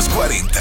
40.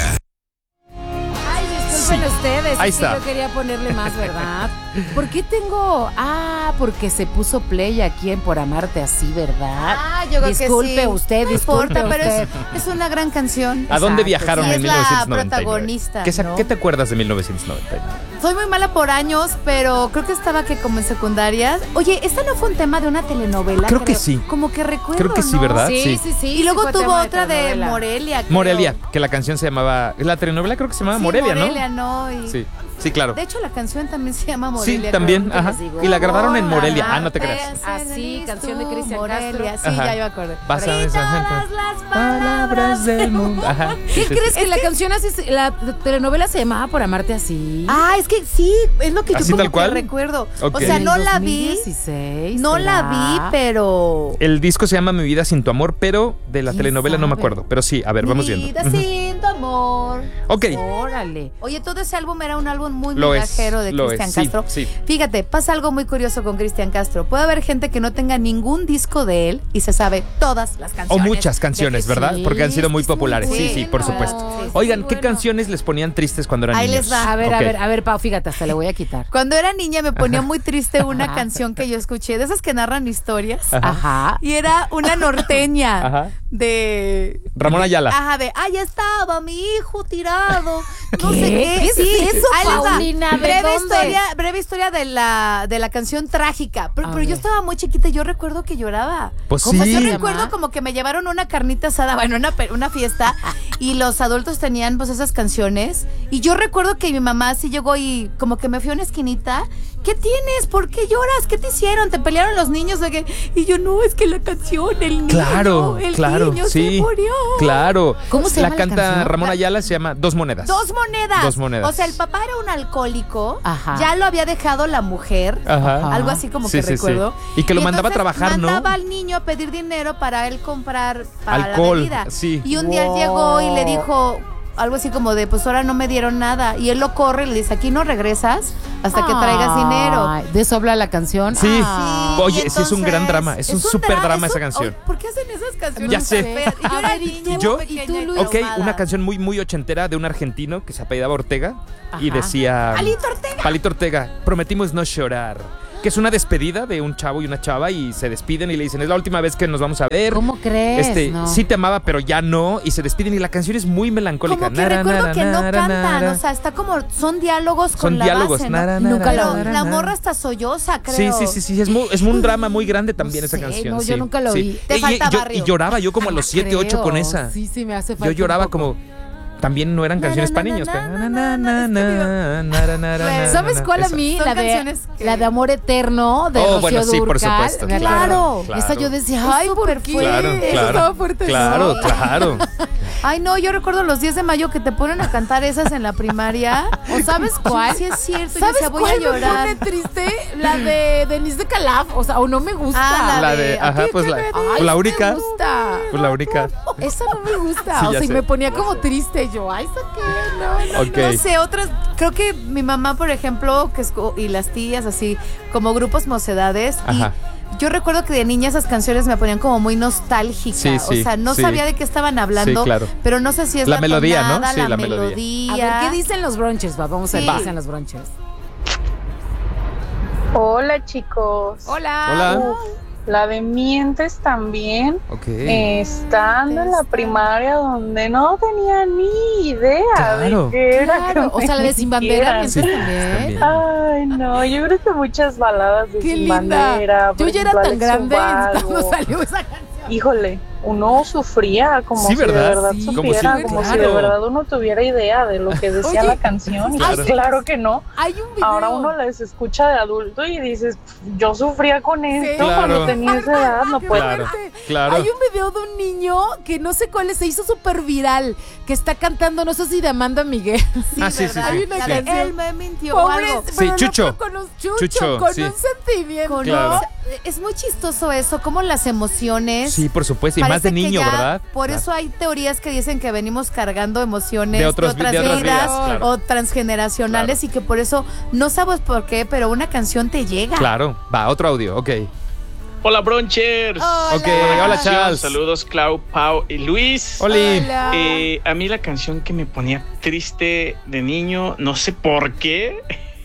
Ay, disculpen ustedes. Ahí es está. que yo quería ponerle más, ¿verdad? ¿Por qué tengo...? Porque se puso play aquí en Por Amarte Así, ¿verdad? Yo creo Disculpe que sí. usted, No disculpe importa, pero usted. es una gran canción. ¿A dónde Exacto, viajaron sí, en es la 1999? protagonista, ¿no? ¿Qué te acuerdas de 1999? Soy muy mala por años, pero creo que estaba que como en secundaria. Oye, ¿esta no fue un tema de una telenovela? Creo que sí. Como que recuerdo, Creo que sí, ¿no? ¿verdad? Sí. Y luego fue tuvo tema otra de telenovela. Morelia. creo. Morelia, que la canción se llamaba... La telenovela creo que se llamaba Sí, Morelia, Morelia, ¿no? ¿no? Y- Sí, claro. De hecho, la canción también se llama Morelia. Sí, también, creo. ajá. les digo. Y la grabaron en Morelia. Hola, No te creas. Así, canción de Cristian Morelia. Castro. Sí, Ajá. ya yo me acordé. Vas a Y ver esa todas gente. las Palabras del mundo. Ajá. ¿Qué crees que la canción así, la telenovela se llamaba Por Amarte Así? Es que sí, es lo que yo ¿Así como tal cual? que recuerdo. Ok. O sea, En no el la vi. 2016, No la ¿será? vi, pero... El disco se llama Mi vida sin tu amor, pero de la ¿Quién telenovela no me sabe? acuerdo. Pero sí, a ver, vamos Mi viendo. vida sin tu amor. Ok. Órale. Oye, todo ese álbum era un álbum muy Lo es, migajero de lo Cristian es, sí, Castro. sí. Fíjate, pasa algo muy curioso con Cristian Castro. Puede haber gente que no tenga ningún disco de él y se sabe todas las O canciones. muchas canciones, de ¿verdad? sí, Porque han sido es muy que es muy populares. Sí, por bueno. supuesto. Sí, sí, Oigan, muy ¿qué bueno. canciones les ponían tristes cuando eran Ahí niños? les va. A ver, Ok. a ver, Pau, fíjate, hasta le voy a quitar. Cuando era niña me ponía muy triste una canción que yo escuché, de esas que narran historias. Ajá. Y era una norteña Ajá. de... Ramón Ayala. Ajá, de, ahí estaba mi hijo tirado. No ¿Qué? sé qué. ¿Qué es Sí, eso, ahí les va. Paulina? ¿De dónde? Breve historia de la canción Trágica. Pero A yo ver. estaba muy chiquita y yo recuerdo que lloraba. Pues O sea, sí. yo ¿Cómo se recuerdo llama? como que me llevaron una carnita asada, bueno, una fiesta, y los adultos tenían pues esas canciones. Y yo recuerdo que mi mamá sí llegó y como que me fui a una esquinita. ¿Qué tienes? ¿Por qué lloras? ¿Qué te hicieron? ¿Te pelearon los niños? ¿De qué? Y yo, no, es que la canción, el niño, Claro, el claro, niño sí. se murió. Claro. ¿Cómo se llama La la canta canción? Ramón Ayala, se llama Dos Monedas. Dos monedas. Dos monedas. O sea, el papá era un alcohólico. Ajá. Ya lo había dejado la mujer. Ajá. Algo así como Sí, que sí, sí. recuerdo. Y que lo mandaba a entonces trabajar, ¿no? mandaba al niño a pedir dinero para él comprar para Alcohol, la bebida. sí. Y un día él Wow. llegó y le dijo algo así como de, pues ahora no me dieron nada. Y él lo corre y le dice, aquí no regresas hasta que traigas dinero. Ay, ¿de eso habla la canción? Sí. Sí, Oye, y sí es un gran entonces, drama, es un súper drama esa canción. ¿Por qué hacen esas canciones? Ya sé. tan feas? Y yo A era ver, ¿y niña, tú? muy ¿Yo? pequeña ¿Y tú, y Luis? Ok, traumada. una canción muy, muy ochentera de un argentino que se apellidaba Ortega y Ajá. decía... Palito Ortega. Palito Ortega, prometimos no llorar. Que es una despedida de un chavo y una chava y se despiden y le dicen, es la última vez que nos vamos a ver. ¿Cómo crees? No. Sí te amaba, pero ya no. Y se despiden y la canción es muy melancólica. Como que recuerdo que no cantan, o sea, está como, son diálogos con Son la diálogos. base, ¿no? Nara, Nunca nara, la Pero oí. nara, la nara. morra está solloza, Sí, creo. sí, es un drama muy grande también esa sé, canción. no, sí, yo nunca lo sí. oí. Te falta yo, barrio. y lloraba yo como a los 7, 8 con Creo. esa. Sí, sí, me hace falta. Yo un lloraba poco. como... También no eran canciones para niños. ¿Sabes cuál a Esa. mí? Son La canciones que- de Amor Eterno de Oh, Rocío bueno, sí, por Dúrcal. supuesto, Me claro. acuerdo. Esa yo decía, ay, ¿por súper qué? fuerte. Claro, Eso claro. estaba fuerte. Claro, claro. Ay, no, yo recuerdo los 10 de mayo que te ponen a cantar esas en la primaria. ¿O sabes cuál? Sí, es cierto. Yo ¿Sabes decía, voy a cuál me llorar. pone triste? La de Denise de Calaf. O sea, o no me gusta. Ah, La de, ajá, Ay, pues que la, me pues digas. la Ay, única. me gusta. Pues la única. Esa no me gusta. Sí, o ya sea, y sé. me ponía como triste. Yo, ay, ¿qué? No. Ok. No sé, otras, creo que mi mamá, por ejemplo, y las tías, así, como grupos mocedades. Ajá. Y yo recuerdo que de niña esas canciones me ponían como muy nostálgica. Sí, sí, o sea, no sí. sabía de qué estaban hablando. Sí, claro. Pero no sé si es La la melodía, ¿no? tonada, Sí, la melodía. A ver, ¿qué dicen los brunches? Vamos a ver Sí. qué dicen los brunches. Hola chicos. Hola. Hola. La de Mientes también. Ok. Estando en la primaria donde no tenía ni idea Claro. de qué era. Claro. O sea, la de Sin Bandera, Mientes. Sí, ¿mientes también? también. Ay, no, yo creo que muchas baladas de Qué Sin linda. Bandera. Yo por ya era ejemplo, tan Alex grande Ubago. cuando salió esa canción. Híjole, uno sufría como Sí, si ¿verdad? de verdad Sí, supiera, como si- como si claro. de verdad uno tuviera idea de lo que decía Oye, la canción. Y claro. pues, claro que no. Hay un video. Ahora uno les escucha de adulto y dices, yo sufría con esto Claro. cuando tenía esa edad, no puedo. Claro, claro. Hay un video de un niño que no sé cuál es, se hizo súper viral, que está cantando, no sé si de Amanda Miguel. Ah, sí, sí, Hay sí. una sí. canción. Él me mintió o Pobre, algo. pero Sí, no Chucho. con un Chucho, con sí. un sentimiento. Con Claro. o sea, es muy chistoso eso, como las emociones. Sí, por supuesto. Y más Parece de que niño, ya, ¿verdad? Por Claro. eso hay teorías que dicen que venimos cargando emociones De otras vidas, vidas, claro. o transgeneracionales y que por eso no sabes por qué, pero una canción te llega. Claro. Va, otro audio. Ok. Hola, Bronchers. Ok, hola, Charles. Saludos, Clau, Pau y Luis. Oli. Hola. A mí la canción que me ponía triste de niño, no sé por qué,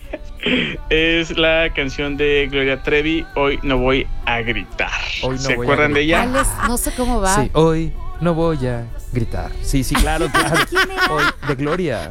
es la canción de Gloria Trevi, Hoy no voy a gritar. Hoy no ¿Se voy a acuerdan de ella? ¿Cuál es? No sé cómo va. Sí, hoy no voy a gritar. Sí, claro. ¿Quién era? Hoy, de Gloria.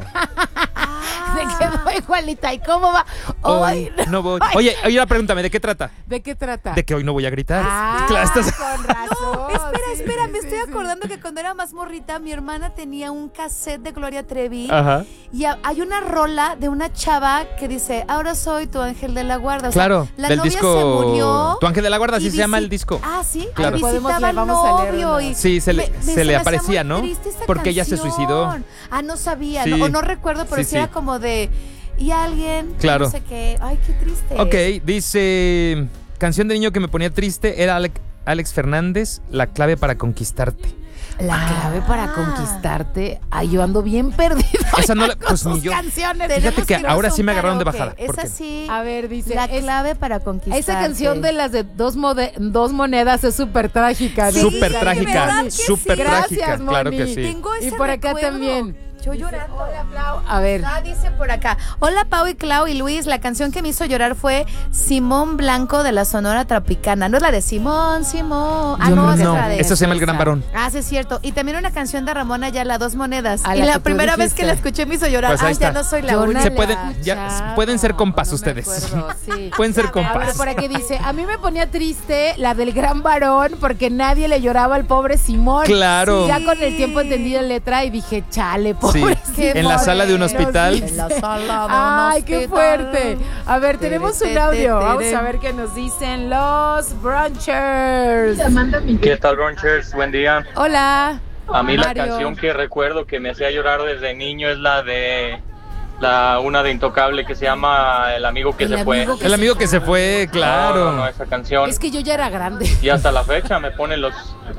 Se quedó igualita. ¿Y cómo va? Hoy no voy. Oye, pregúntame, ¿de qué trata? ¿De qué trata? De que hoy no voy a gritar. Ah, Claro, estás- con razón. Espera, me estoy acordando que cuando era más morrita, mi hermana tenía un cassette de Gloria Trevi. Ajá. Y hay una rola de una chava que dice, ahora soy tu ángel de la guarda. O sea, Claro, la del novia disco se murió. Tu ángel de la guarda, así y se llama el visi- disco. Ah, sí. Claro. Visitaba al Vamos a novio. leerlo. Y Sí, se le me hacía aparecía, muy ¿no? triste esa Porque ella se canción. suicidó. Ah, no sabía, Sí. no, o no recuerdo, pero Sí, sí, sí. era como de... Y alguien, Claro. no sé qué. Ay, qué triste. Ok, dice... Canción de niño que me ponía triste era Alex Fernández, La clave para conquistarte. La clave para conquistarte. Ay, yo ando bien perdida. Esa no la... con Pues sus ni yo. canciones. Fíjate Tenemos que irnos ahora a sí un me agarraron de karaoke. bajada. Es ¿Por qué? así. A ver, dice. La clave para conquistarte. Esa canción de las de dos monedas es súper trágica. ¿no? Súper Sí, trágica, ¿verdad que súper sí? trágica, Gracias, claro que Moni. sí. Tengo ese Y por acá recuerdo. también. Yo llorando. Hola, Flau. A ver. Ah, dice por acá. Hola, Pau y Clau y Luis. La canción que me hizo llorar fue Simón Blanco de la Sonora Tropicana. No es la de Simón. Ah, Yo no, no, esa es No, la de... eso se llama El Gran Varón. Ah, sí, es cierto. Y también una canción de Ramón Ayala, Dos Monedas. A Y la la que tú primera vez dijiste. que la escuché me hizo llorar. Pues ahí Ya está. no soy la Yo única. Se no pueden- la he ya, escuchado. pueden ser compas No me ustedes. acuerdo, sí. Pueden ser A ver, compas. por aquí dice, a mí me ponía triste la del Gran Varón porque nadie le lloraba al pobre Simón. Claro. Sí, ya con el tiempo entendí la letra y dije, chale, pobre Sí, Simón. en la sala de un hospital. En la sala de un Ay, qué hospital. fuerte. A ver, tenemos un audio. Vamos a ver qué nos dicen los brunchers. ¿Qué tal, Bronchers? Buen día. Hola. A mí la Mario. canción que recuerdo que me hacía llorar desde niño es la de una de Intocable que se llama El amigo que El se fue. amigo que El amigo que se fue, claro. No, esa canción. Es que yo ya era grande. Y hasta la fecha me pone los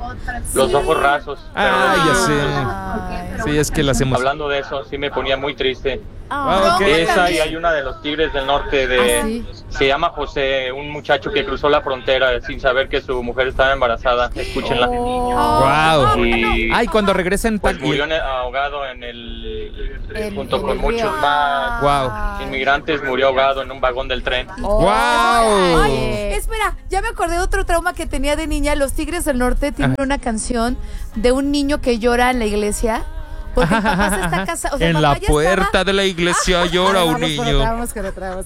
ojos rasos. Ah, Pero, ya sé. Sí, es que la hacemos. Hablando de eso, sí me ponía muy triste. Ah, ok. Esa y hay una de los Tigres del Norte de... ¿Ah, sí? Se llama José, un muchacho que cruzó la frontera sin saber que su mujer estaba embarazada. Escúchenla. Wow. Y Ay, cuando regresen pues murió ahogado en el junto en con el muchos río. más Wow. inmigrantes, murió ahogado en un vagón del tren. Wow. Ay, espera, ya me acordé de otro trauma que tenía de niña. Los Tigres del Norte tienen una canción de un niño que llora en la iglesia. Porque el papá se está casando. O sea, el En papá la ya puerta estaba- de la iglesia llora un niño. Vamos con otra.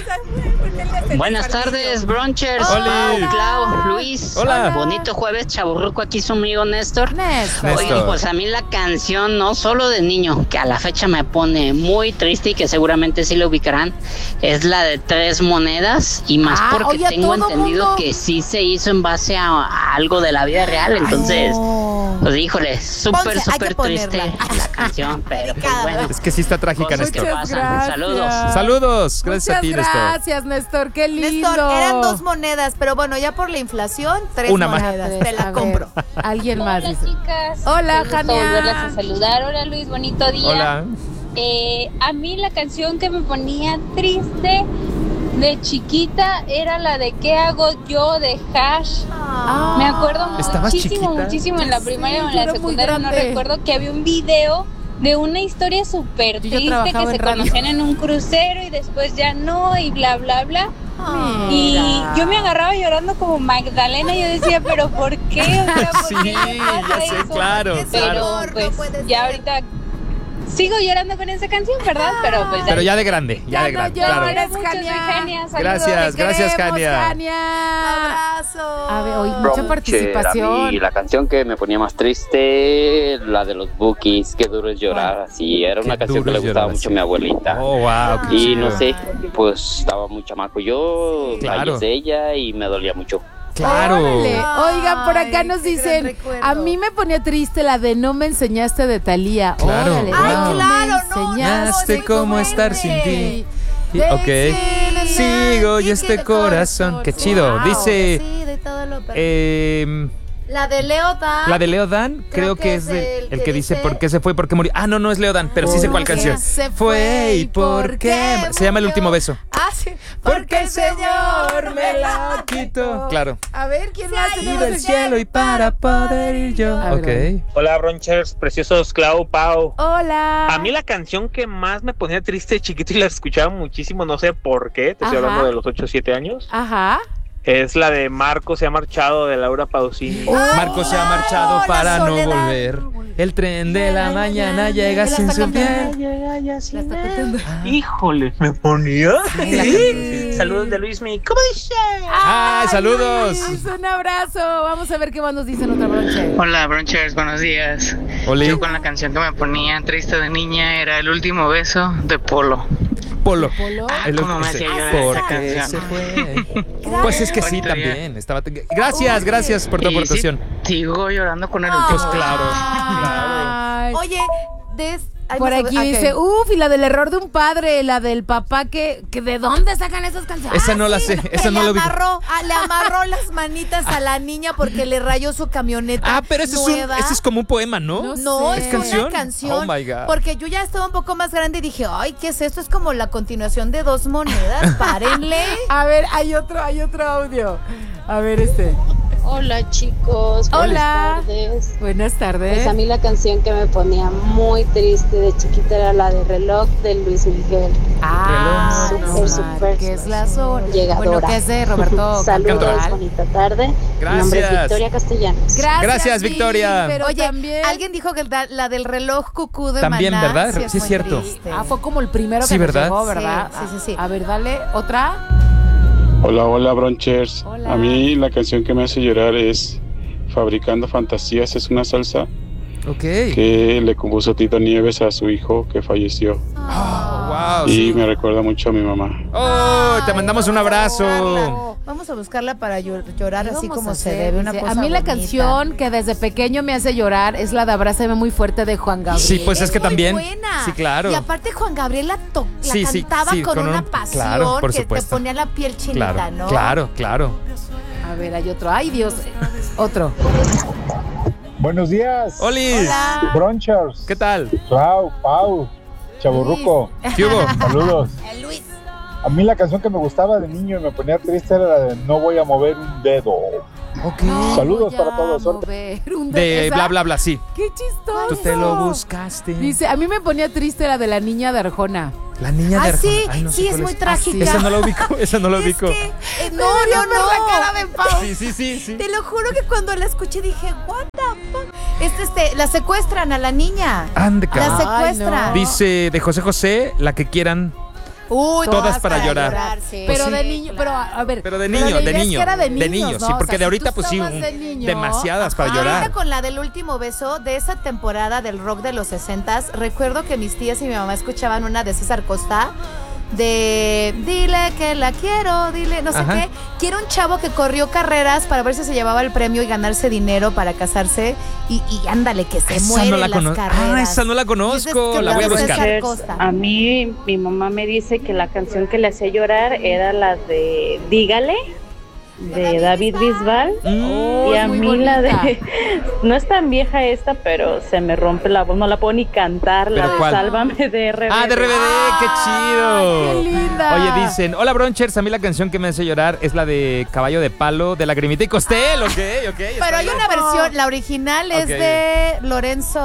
Buenas tardes, Bronchers. Hola. Pau, Clau, Luis. Hola. Bonito jueves, chaburruco. Aquí su amigo Néstor. Néstor. Néstor. Oigan, pues a mí la canción, no solo de niño, que a la fecha me pone muy triste y que seguramente sí lo ubicarán, es la de Tres Monedas. Y más Ah, porque oye, a tengo todo entendido mundo. que sí se hizo en base a algo de la vida real. Entonces, pues híjole, súper, Ponce, hay que súper triste ponerla. la canción. Pero pues Dedicada, bueno, Es que sí está trágica, cosas que Néstor. Muchas pasan. gracias. Saludos. Saludos. Gracias a ti, Muchas Néstor. gracias, Néstor. Qué lindo. Néstor, eran dos monedas, pero bueno, ya por la inflación, tres Una más. monedas. Te A la ver, compro. Alguien más Hola dice. chicas, Hola, qué gusto Jania. volverlas a saludar. Hola Luis, bonito día. Hola. A mí la canción que me ponía triste de chiquita era la de ¿Qué hago yo? De Hash. Me acuerdo ¿Estabas muchísimo, chiquita? muchísimo en la primaria o en yo la era muy secundaria, no grande. recuerdo, que había un video de una historia súper Yo ya triste trabajaba que se en radio. conocían en un crucero y después ya no y bla bla bla. Mira. Y yo me agarraba llorando como Magdalena y yo decía, pero ¿por qué? O sea, ¿por Sí, qué me pasa ya sé, eso? claro, Pero claro. No pues puede ya ser. ahorita sigo llorando con esa canción, ¿verdad? Pero pues Pero ya de grande, ya de no grande, llores, claro. Muchos Jania. de Jania, saludos. Gracias, gracias, Queremos, Jania. Jania. Abrazo. A ver, hoy mucha Broncher, participación. a mí la canción que me ponía más triste, la de los Bookies, Qué duro es llorar, así, era una Qué canción que duro le es gustaba llorar, mucho sí. a mi abuelita. Oh, wow, qué Y chido. no sé, pues estaba muy chamaco yo, Claro. fallece ella y me dolía mucho. Claro. Órale. Oigan, por acá Ay, nos qué gran dicen, recuerdo. a mí me ponía triste la de No me enseñaste de Thalía. Claro. Órale. Ay, No claro, me no, enseñaste Enseñaste cómo estar sin ti. Y- Ok. Decirle Sigo y que este de corazón. Qué chido. Wow. Dice Sí, de todo lo perdido. La de Leo Dan. La de Leo Dan, creo que es el que dice ¿por qué se fue? ¿Por qué murió? Ah, no es Leo Dan, pero sí sé cuál canción. Se fue y por qué Se llama El último beso. Ah, sí. Porque el Señor me la quitó. Claro. A ver, ¿quién más Y tenemos? del cielo y para poder ir yo. A ver, a ver. Ok. Hola, Bronchers, preciosos, Clau, Pau. Hola. A mí la canción que más me ponía triste de chiquito y la escuchaba muchísimo, no sé por qué, te estoy Ajá. hablando de los 8 o 7 años, Ajá. es la de Marco se ha marchado de Laura Pausini. Marco se ha marchado la para no soledad. volver. El tren de la mañana llega Él sin está su cantando. piel. La está cantando. Híjole, me ponía. Ay, la canción. Saludos de Luismi. ¿Cómo dice? ¡Ay, saludos! Luis, un abrazo. Vamos a ver qué más nos dicen otra bronche. Hola, Bronchers, buenos días. Oli. Yo con la canción que me ponía triste de niña era El último beso de Polo. Polo. ¿Cómo me hacía llorar esa ¿Por qué canción? se fue? Pues es que sí, Bonito día. también. Gracias por tu Y aportación. sí, sigo llorando con el último Pues beso. claro. Ay. Oye, Por aquí dice, y la del error de un padre, la del papá que ¿de dónde sacan esas canciones? Esa no la sé, esa no la ubico. Le amarró las manitas a la niña porque le rayó su camioneta. Ah, pero ese es como un poema, ¿no? No, ¿Es es canción? una canción. Oh my God. Porque yo ya estaba un poco más grande y dije, ay, ¿qué es esto? Es como la continuación de Dos Monedas. Párenle. A ver, hay otro audio. A ver, Hola chicos, Hola. buenas tardes. Buenas tardes. Pues a mí la canción que me ponía muy triste de chiquita era la de Reloj de Luis Miguel. Ah, Súper, que es la zona. llegadora. Bueno, que es de Roberto Saludos, Cantoral. bonita tarde. Gracias. Mi nombre es Victoria Castellanos. Gracias, Victoria. Pero Oye, también... alguien dijo que la del reloj cucú de También, Maná. ¿verdad? Sí, Sí, es muy cierto. triste. fue como el primero que Sí, nos ¿verdad? llegó, ¿verdad? Sí. A ver, dale, otra. Hola, Bronchers. Hola. A mí la canción que me hace llorar es Fabricando Fantasías. Es una salsa Ok. que le compuso Tito Nieves a su hijo que falleció. Wow. Y Sí. me recuerda mucho a mi mamá. Oh, te mandamos un abrazo. Vamos a buscarla para llorar ¿Qué así vamos como a se hacer? debe. Una Dice, cosa a mí la bonita. canción que desde pequeño me hace llorar es la de Abrázame muy fuerte de Juan Gabriel. Sí, pues es que muy también. buena. Sí, claro. Y aparte Juan Gabriel la Sí, sí, cantaba sí, con una un- pasión claro, por que te supuesto. ponía la piel chinita, Claro, ¿no? claro. A ver, hay otro. Ay, Dios. Otro. Buenos días. Oli. Hola. Bronchers. ¿Qué tal? Clau, Pau, Chaburruco. ¿Qué hubo? Saludos. Luis. A mí la canción que me gustaba de niño y me ponía triste era la de No voy a mover un dedo. Ok. Saludos Voy a para todos. mover un De dedo. bla, bla, bla, sí. Qué chistoso. Tú te lo buscaste. Dice, a mí me ponía triste la de la niña de Arjona. La niña de Ah, sí, Arjona. Ay, no sé sí, es cuál muy trágica. Esa no la ubico, esa no la ubico. No. La cara de Pau. Sí. Te lo juro que cuando la escuché dije, what the fuck. La secuestran a la niña. Ande, La cabrón. secuestran. Dice de José José, la que quieran. Uy, Todas para llorar. sí. Pero sí. de niño, pero a ver. Pero de la niño, idea de es que niño. era de De niño, niños, sí, ¿no? porque O sea, de ahorita si tú pues sí, estabas de niño, demasiadas para Ahorita llorar. con la del último beso de esa temporada del rock de los 60s, recuerdo que mis tías y mi mamá escuchaban una de César Costa de dile que la quiero, dile no sé Ajá. qué, que era un chavo que corrió carreras para ver si se llevaba el premio y ganarse dinero para casarse y ándale que se Esa muere no la en las conozco. carreras. Ah, esa no la conozco. que La voy a la de buscar. César Costa. A mí, mi mamá me dice que la canción que le hacía llorar era la de Dígale, de David Bisbal. Oh, Y es a muy mí la bonita. de... No es tan vieja esta, pero se me rompe la voz. No la puedo ni cantar. La ¿Pero de cuál? Sálvame de RBD. Ah, de RBD, qué chido. qué linda. Oye, dicen, hola Bronchers, a mí la canción que me hace llorar es la de Caballo de Palo, de Lagrimita y Costel, ok. Pero hay una versión, la original es Ok. de Lorenzo.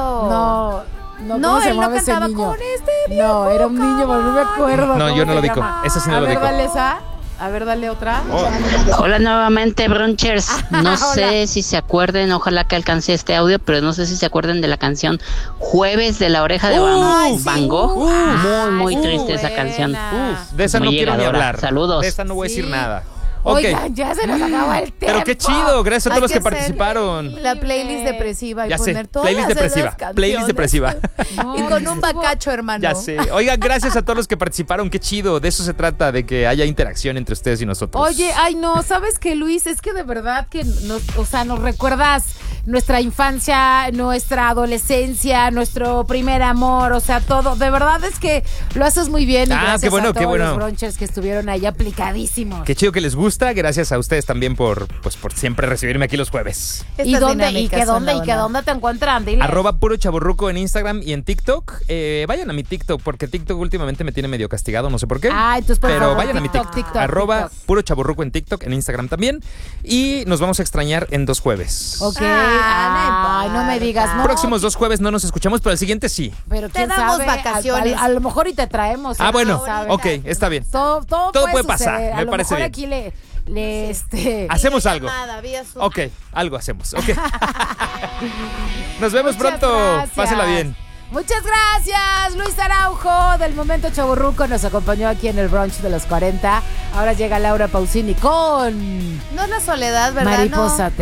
No, No, ¿cómo se él no llamaba ese cantaba niño? con este No, era un niño, pero no me acuerdo. No, cómo yo no se lo ubico. llama. Esa sí no A lo ver, ubico. dale esa. A ver, dale otra. Hola nuevamente, Bronchers. No Hola. sé si se acuerden, ojalá que alcance este audio, pero no sé si se acuerdan de la canción Jueves de la Oreja de Van Gogh. Muy triste esa canción. De esa Muy no quiero ni llegadora. hablar. Saludos. De esa no voy a decir Sí. nada. Ok. Oigan, ya se nos acaba el tiempo. Pero qué chido, gracias a Hay todos los que que hacer participaron. La playlist depresiva y Ya sé, poner todas playlist depresiva. esas canciones. Playlist depresiva. No, Y con un bacacho, hermano. Ya sé. Oigan, gracias a todos los que participaron. Qué chido. De eso se trata, de que haya interacción entre ustedes y nosotros. Oye, ay no, ¿sabes qué, Luis? Es que de verdad que nos recuerdas nuestra infancia, nuestra adolescencia, nuestro primer amor, o sea, todo. De verdad es que lo haces muy bien y Ah, gracias qué bueno, a todos qué bueno. los bronchers que estuvieron ahí aplicadísimos. Qué chido que les guste. gusta. Gracias a ustedes también por siempre recibirme aquí los jueves. ¿Y dónde te encuentran? Dile. @purochavorruco en Instagram y en TikTok. Vayan a mi TikTok, porque TikTok últimamente me tiene medio castigado, no sé por qué. Entonces por favor, vayan a mi TikTok. @purochavorruco en TikTok, en Instagram también. Y nos vamos a extrañar en 2 jueves. Ok. Ay, no me digas, no. Próximos 2 jueves no nos escuchamos, pero el siguiente sí. Pero te damos vacaciones. A lo mejor y te traemos. Bueno, ok, está bien. Todo puede pasar. Me parece bien. Aquí le hacemos algo. Ok, algo hacemos. Okay. Nos vemos pronto. Gracias. Pásela bien. Muchas gracias, Luis Araujo del Momento Chavorruco nos acompañó aquí en el brunch de los 40. Ahora llega Laura Pausini con No es la soledad, ¿verdad? Mariposa. No.